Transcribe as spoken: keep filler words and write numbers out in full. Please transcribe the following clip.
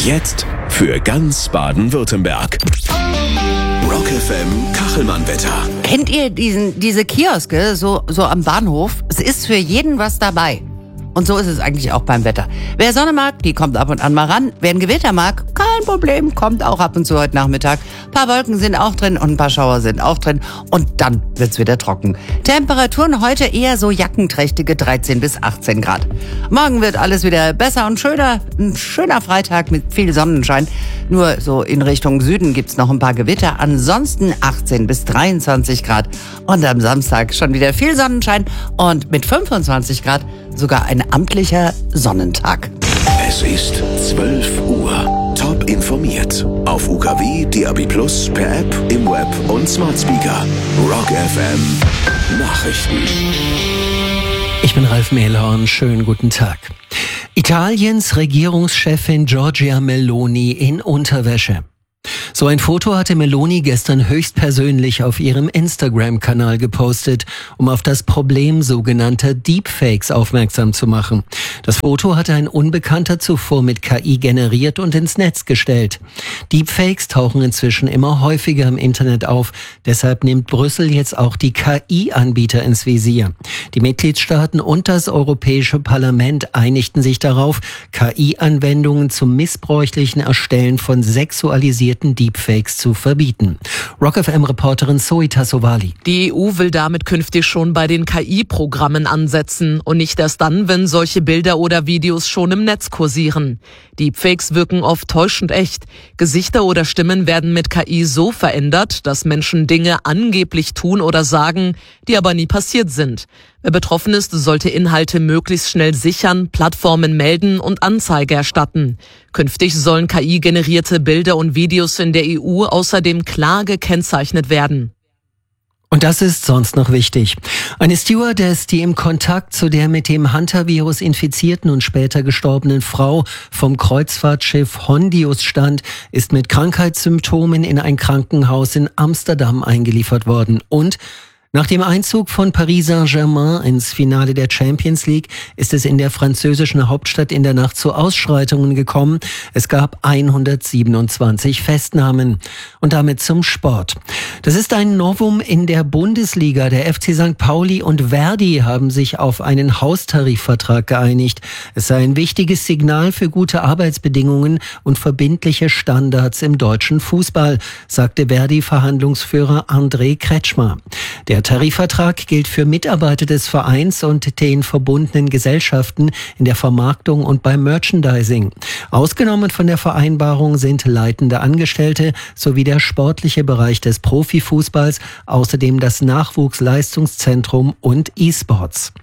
Jetzt für ganz Baden-Württemberg. Rock F M Kachelmann-Wetter. Kennt ihr diesen, diese Kioske so, so am Bahnhof? Es ist für jeden was dabei. Und so ist es eigentlich auch beim Wetter. Wer Sonne mag, die kommt ab und an mal ran. Wer ein Gewitter mag, kein Problem, kommt auch ab und zu heute Nachmittag. Ein paar Wolken sind auch drin und ein paar Schauer sind auch drin. Und dann wird's wieder trocken. Temperaturen heute eher so jackenträchtige dreizehn bis achtzehn Grad. Morgen wird alles wieder besser und schöner. Ein schöner Freitag mit viel Sonnenschein. Nur so in Richtung Süden gibt's noch ein paar Gewitter. Ansonsten achtzehn bis dreiundzwanzig Grad. Und am Samstag schon wieder viel Sonnenschein. Und mit fünfundzwanzig Grad sogar ein amtlicher Sonnentag. Es ist zwölf Uhr. Top informiert. Auf U K W, D A B Plus, per App, im Web und Smart Speaker. Rock F M Nachrichten. Ich bin Ralf Mehlhorn. Schönen guten Tag. Italiens Regierungschefin Giorgia Meloni in Unterwäsche. So ein Foto hatte Meloni gestern höchstpersönlich auf ihrem Instagram-Kanal gepostet, um auf das Problem sogenannter Deepfakes aufmerksam zu machen. Das Foto hatte ein Unbekannter zuvor mit K I generiert und ins Netz gestellt. Deepfakes tauchen inzwischen immer häufiger im Internet auf. Deshalb nimmt Brüssel jetzt auch die K I-Anbieter ins Visier. Die Mitgliedstaaten und das Europäische Parlament einigten sich darauf, K I-Anwendungen zum missbräuchlichen Erstellen von sexualisierten Deepfakes zu verbieten. Rock F M-Reporterin Zoe Tassovali. Die E U will damit künftig schon bei den K I-Programmen ansetzen und nicht erst dann, wenn solche Bilder oder Videos schon im Netz kursieren. Deepfakes wirken oft täuschend echt. Gesichter oder Stimmen werden mit K I so verändert, dass Menschen Dinge angeblich tun oder sagen, die aber nie passiert sind. Wer betroffen ist, sollte Inhalte möglichst schnell sichern, Plattformen melden und Anzeige erstatten. Künftig sollen K I-generierte Bilder und Videos in der E U außerdem klar gekennzeichnet werden. Und das ist sonst noch wichtig. Eine Stewardess, die im Kontakt zu der mit dem Hunter-Virus infizierten und später gestorbenen Frau vom Kreuzfahrtschiff Hondius stand, ist mit Krankheitssymptomen in ein Krankenhaus in Amsterdam eingeliefert worden. Und nach dem Einzug von Paris Saint-Germain ins Finale der Champions League ist es in der französischen Hauptstadt in der Nacht zu Ausschreitungen gekommen. Es gab hundertsiebenundzwanzig Festnahmen. Und damit zum Sport. Das ist ein Novum in der Bundesliga. Der F C Sankt Pauli und Verdi haben sich auf einen Haustarifvertrag geeinigt. Es sei ein wichtiges Signal für gute Arbeitsbedingungen und verbindliche Standards im deutschen Fußball, sagte Verdi-Verhandlungsführer André Kretschmer. Der Tarifvertrag gilt für Mitarbeiter des Vereins und den verbundenen Gesellschaften in der Vermarktung und beim Merchandising. Ausgenommen von der Vereinbarung sind leitende Angestellte sowie der sportliche Bereich des Profifußballs, außerdem das Nachwuchsleistungszentrum und E-Sports.